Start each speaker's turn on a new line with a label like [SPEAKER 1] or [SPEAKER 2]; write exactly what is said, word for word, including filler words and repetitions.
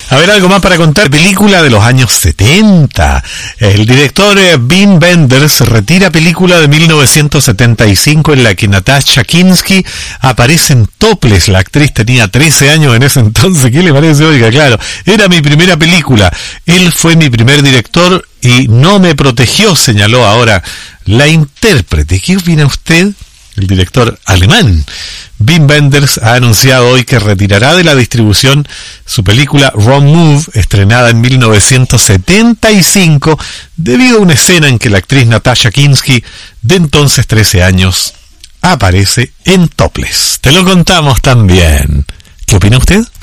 [SPEAKER 1] A ver, algo más para contar. Película de los años setenta. El director Wim Wenders retira película de mil novecientos setenta y cinco en la que Natasha Kinski aparece en topless. La actriz tenía trece años en ese entonces. ¿Qué le parece? Oiga, claro, era mi primera película. Él fue mi primer director y no me protegió, señaló ahora la intérprete. ¿Qué opina usted? El director alemán Wim Wenders ha anunciado hoy que retirará de la distribución su película Wrong Move, estrenada en mil novecientos setenta y cinco, debido a una escena en que la actriz Natasha Kinski, de entonces trece años, aparece en topless. Te lo contamos también. ¿Qué opina usted?